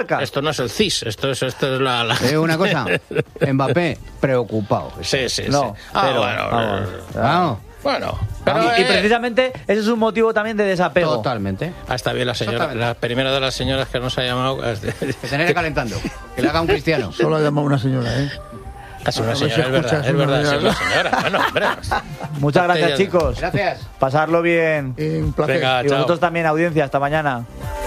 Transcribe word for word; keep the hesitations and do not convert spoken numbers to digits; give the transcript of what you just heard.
marca. Esto no es el C I S, esto es, esto es la... la... Es una cosa, Mbappé, preocupado. Sí, sí, No, sí. Ah, pero, bueno, vamos, Vamos. bueno. Pero, y, y eh, precisamente ese es un motivo también de desapego. Totalmente. Ah, está bien la señora, Exactamente. la primera de las señoras que nos ha llamado. Es de- Que tener calentando. Que le haga un cristiano. Solo ha llamado una señora, ¿eh? Es una A ver si señora, es verdad, escuchas es una verdad, sí, es señora. una señora. Bueno, hombre. Muchas gracias, Ya- chicos. Gracias. Pasarlo bien. Un placer. Venga, Y chao. vosotros también, audiencia. Hasta mañana.